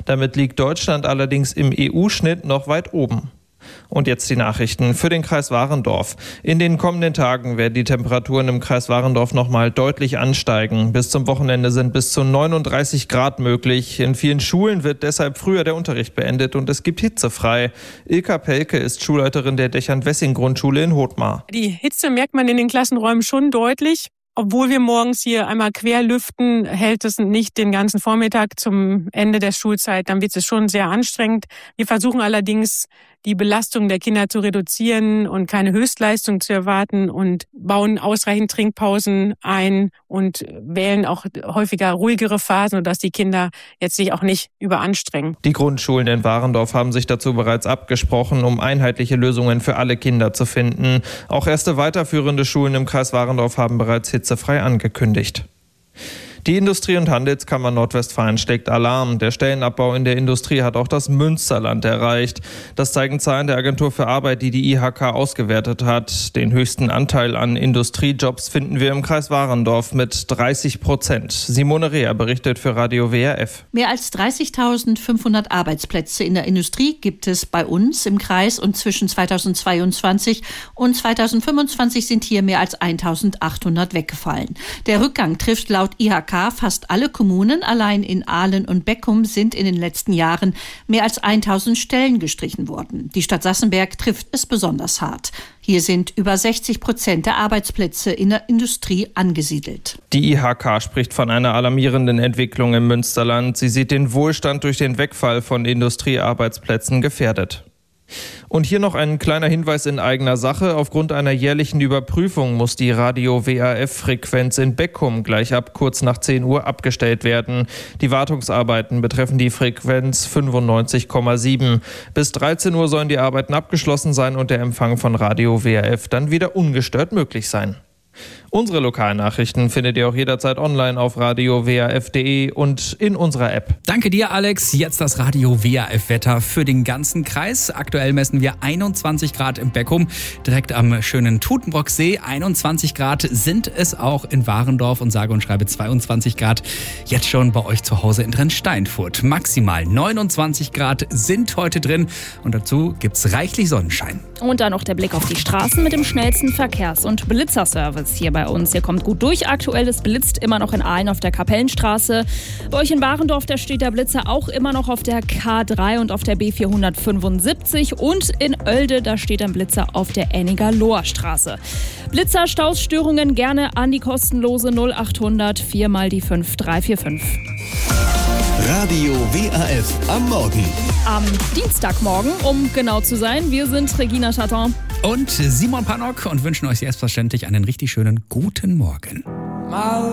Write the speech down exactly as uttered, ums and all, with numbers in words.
Damit liegt Deutschland allerdings im E U-Schnitt noch weit oben. Und jetzt die Nachrichten für den Kreis Warendorf. In den kommenden Tagen werden die Temperaturen im Kreis Warendorf nochmal deutlich ansteigen. Bis zum Wochenende sind bis zu neununddreißig Grad möglich. In vielen Schulen wird deshalb früher der Unterricht beendet und es gibt Hitze frei. Ilka Pelke ist Schulleiterin der Dechern-Wessing-Grundschule in Hothmar. Die Hitze merkt man in den Klassenräumen schon deutlich. Obwohl wir morgens hier einmal quer lüften, hält es nicht den ganzen Vormittag zum Ende der Schulzeit. Dann wird es schon sehr anstrengend. Wir versuchen allerdings, die Belastung der Kinder zu reduzieren und keine Höchstleistung zu erwarten und bauen ausreichend Trinkpausen ein und wählen auch häufiger ruhigere Phasen, sodass die Kinder jetzt sich auch nicht überanstrengen. Die Grundschulen in Warendorf haben sich dazu bereits abgesprochen, um einheitliche Lösungen für alle Kinder zu finden. Auch erste weiterführende Schulen im Kreis Warendorf haben bereits hitzefrei angekündigt. Die Industrie- und Handelskammer Nordwestfalen schlägt Alarm. Der Stellenabbau in der Industrie hat auch das Münsterland erreicht. Das zeigen Zahlen der Agentur für Arbeit, die die I H K ausgewertet hat. Den höchsten Anteil an Industriejobs finden wir im Kreis Warendorf mit dreißig Prozent. Simone Reher berichtet für Radio W R F. Mehr als dreißigtausendfünfhundert Arbeitsplätze in der Industrie gibt es bei uns im Kreis und zwischen zweitausendzweiundzwanzig und zweitausendfünfundzwanzig sind hier mehr als eintausendachthundert weggefallen. Der Rückgang trifft laut I H K fast alle Kommunen. Allein in Ahlen und Beckum sind in den letzten Jahren mehr als tausend Stellen gestrichen worden. Die Stadt Sassenberg trifft es besonders hart. Hier sind über sechzig Prozent der Arbeitsplätze in der Industrie angesiedelt. Die I H K spricht von einer alarmierenden Entwicklung im Münsterland. Sie sieht den Wohlstand durch den Wegfall von Industriearbeitsplätzen gefährdet. Und hier noch ein kleiner Hinweis in eigener Sache. Aufgrund einer jährlichen Überprüfung muss die Radio-W A F-Frequenz in Beckum gleich ab kurz nach zehn Uhr abgestellt werden. Die Wartungsarbeiten betreffen die Frequenz fünfundneunzig Komma sieben. Bis dreizehn Uhr sollen die Arbeiten abgeschlossen sein und der Empfang von Radio-W A F dann wieder ungestört möglich sein. Unsere Lokalnachrichten findet ihr auch jederzeit online auf radio w a f punkt de und in unserer App. Danke dir, Alex. Jetzt das Radio W A F-Wetter für den ganzen Kreis. Aktuell messen wir einundzwanzig Grad im Beckum, direkt am schönen Tutenbrocksee. einundzwanzig Grad sind es auch in Warendorf und sage und schreibe zweiundzwanzig Grad jetzt schon bei euch zu Hause in Trennsteinfurt. Maximal neunundzwanzig Grad sind heute drin und dazu gibt's reichlich Sonnenschein. Und dann noch der Blick auf die Straßen mit dem schnellsten Verkehrs- und Blitzerservice hier bei uns. Ihr kommt gut durch. Aktuell ist blitzt immer noch in Aalen auf der Kapellenstraße. Bei euch in Warendorf, da steht der Blitzer auch immer noch auf der K drei und auf der B vierhundertfünfundsiebzig. Und in Oelde, da steht ein Blitzer auf der Enniger-Loher-Straße. Blitzer, Staus, Störungen gerne an die kostenlose null achthundert vier mal die fünf drei vier fünf. Radio W A F am Morgen. Am Dienstagmorgen, um genau zu sein. Wir sind Regina Chatton und Simon Panok und wünschen euch selbstverständlich einen richtig schönen guten Morgen. My